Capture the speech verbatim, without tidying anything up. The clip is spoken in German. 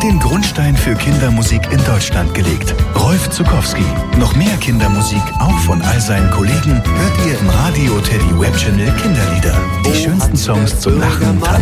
den Grundstein für Kindermusik in Deutschland gelegt. Rolf Zuckowski. Noch mehr Kindermusik, auch von all seinen Kollegen, hört ihr im Radio Teddy Web Channel Kinderlieder. Die schönsten Songs zum Lachen, Tanzen